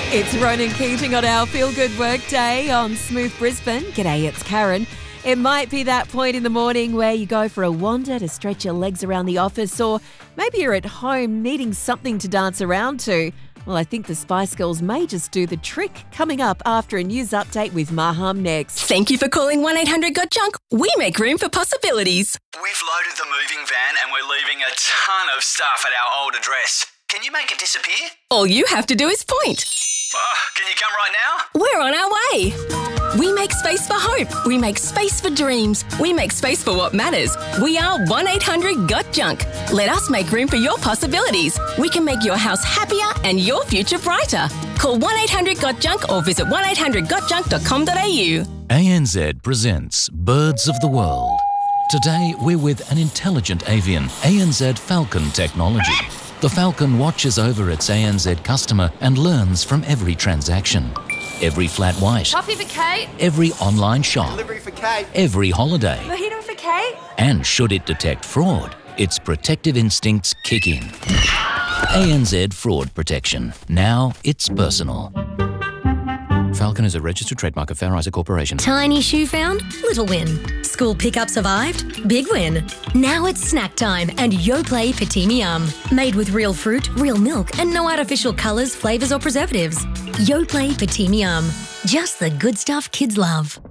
It's Ronan Keating on our Feel Good Work Day on Smooth Brisbane. G'day, it's Karen. It might be that point in the morning where you go for a wander to stretch your legs around the office, or maybe you're at home needing something to dance around to. Well, I think the Spice Girls may just do the trick. Coming up after a news update with Maham next. Thank you for calling 1-800-GOT-JUNK. We make room for possibilities. We've loaded the moving van and we're leaving a ton of stuff at our old address. Can you make it disappear? All you have to do is point. Can you come right now? We're on our way. We make space for hope. We make space for dreams. We make space for what matters. We are 1-800-GOT-JUNK. Let us make room for your possibilities. We can make your house happier and your future brighter. Call 1-800-GOT-JUNK or visit 1-800-GOT-JUNK.com.au. ANZ presents Birds of the World. Today we're with an intelligent avian, ANZ Falcon Technology. The Falcon watches over its ANZ customer and learns from every transaction. Every flat white. Coffee for Kate. Every online shop. Delivery for Kate. Every holiday. Mojito for Kate. And should it detect fraud, its protective instincts kick in. ANZ Fraud Protection. Now it's personal. Falcon is a registered trademark of Fair Isaac Corporation. Tiny shoe found? Little win. School pickup survived? Big win. Now it's snack time and Yoplait Patimi Made with real fruit, real milk and no artificial colours, flavours or preservatives. Yoplait Patimi Just the good stuff kids love.